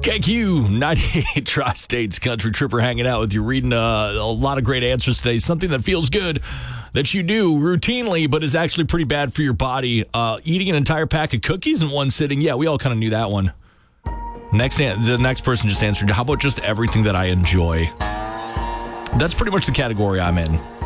KQ 98 Tri-States Country Tripper hanging out with you, reading a lot of great answers today. Something that feels good that you do routinely, but is actually pretty bad for your body. Eating an entire pack of cookies in one sitting. Yeah, we all kind of knew that one. The next person just answered, how about just everything that I enjoy? That's pretty much the category I'm in.